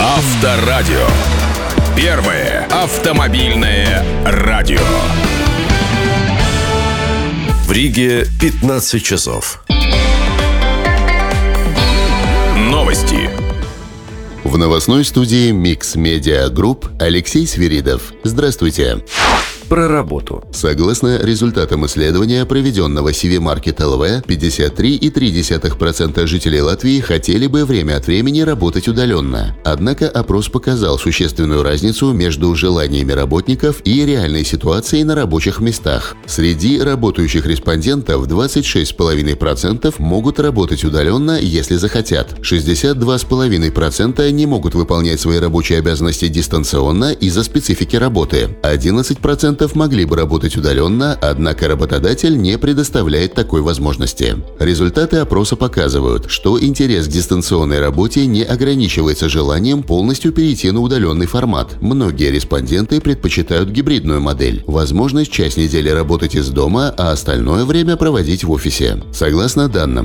Авторадио. Первое автомобильное радио. В Риге 15 часов. Новости. В новостной студии Mix Media Group Алексей Свиридов. Здравствуйте. Про работу. Согласно результатам исследования, проведенного CV Market LV, 53,3% жителей Латвии хотели бы время от времени работать удаленно. Однако опрос показал существенную разницу между желаниями работников и реальной ситуацией на рабочих местах. Среди работающих респондентов 26,5% могут работать удаленно, если захотят. 62,5% не могут выполнять свои рабочие обязанности дистанционно из-за специфики работы. 11% могли бы работать удаленно, однако работодатель не предоставляет такой возможности. Результаты опроса показывают, что интерес к дистанционной работе не ограничивается желанием полностью перейти на удаленный формат. Многие респонденты предпочитают гибридную модель – возможность часть недели работать из дома, а остальное время проводить в офисе. Согласно данным,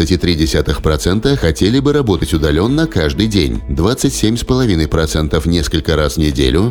17,3% хотели бы работать удаленно каждый день, 27,5% несколько раз в неделю,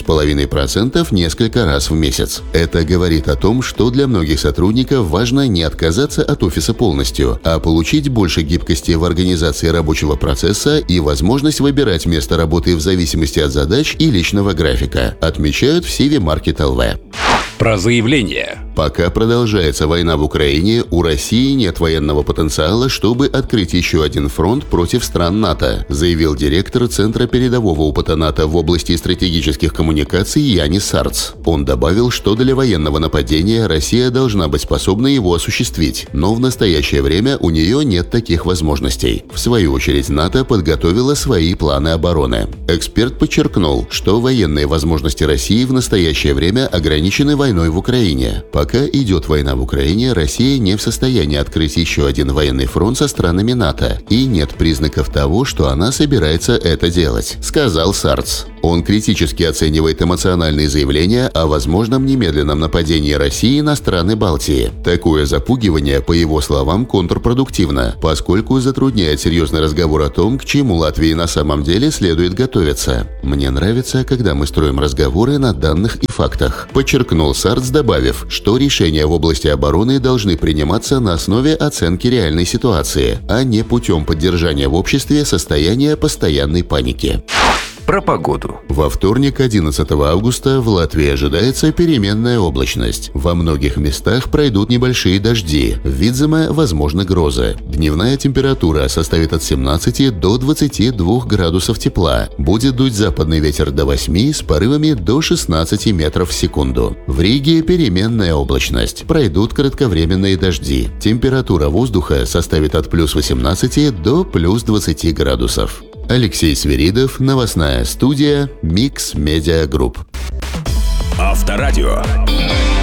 8,5% несколько раз в месяц. Это говорит о том, что для многих сотрудников важно не отказаться от офиса полностью, а получить больше гибкости в организации рабочего процесса и возможность выбирать место работы в зависимости от задач и личного графика, отмечают в CV Market LV. Про заявление. Пока продолжается война в Украине, у России нет военного потенциала, чтобы открыть еще один фронт против стран НАТО, заявил директор Центра передового опыта НАТО в области стратегических коммуникаций Янис Сарц. Он добавил, что для военного нападения Россия должна быть способна его осуществить, но в настоящее время у нее нет таких возможностей. В свою очередь, НАТО подготовила свои планы обороны. Эксперт подчеркнул, что военные возможности России в настоящее время ограничены войной в Украине. Пока идет война в Украине, Россия не в состоянии открыть еще один военный фронт со странами НАТО, и нет признаков того, что она собирается это делать, сказал Сарц. Он критически оценивает эмоциональные заявления о возможном немедленном нападении России на страны Балтии. Такое запугивание, по его словам, контрпродуктивно, поскольку затрудняет серьезный разговор о том, к чему Латвии на самом деле следует готовиться. «Мне нравится, когда мы строим разговоры на данных и фактах», подчеркнул Сарц, добавив, что решения в области обороны должны приниматься на основе оценки реальной ситуации, а не путем поддержания в обществе состояния постоянной паники. Про погоду. Во вторник, 11 августа, в Латвии ожидается переменная облачность. Во многих местах пройдут небольшие дожди. В Видземе возможны грозы. Дневная температура составит от 17 до 22 градусов тепла. Будет дуть западный ветер до 8 с порывами до 16 метров в секунду. В Риге переменная облачность. Пройдут кратковременные дожди. Температура воздуха составит от плюс 18 до плюс 20 градусов. Алексей Свиридов, новостная студия Mix Media Group. Авторадио.